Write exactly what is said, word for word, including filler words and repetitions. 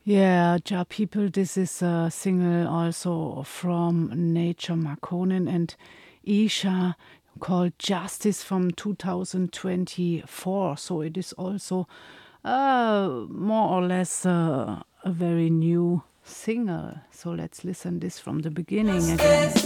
Yeah, Ja People, this is a single also from Nature Marconin and Isha called Justice from two thousand twenty-four. So it is also uh, more or less uh, a very new single. So let's listen this from the beginning again.